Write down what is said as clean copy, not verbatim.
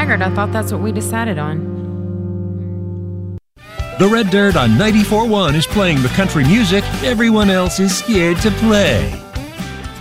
staggered. I thought that's what we decided on. The Red Dirt on 94.1 is playing the country music everyone else is scared to play.